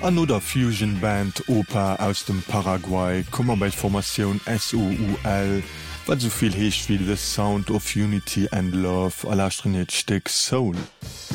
An oder Fusion Band Oper aus dem Paraguay kommmer bei Formatioun SOUL, wat soviel heecht wie The Sound of Unity and Love allerstrenet Steck Soul.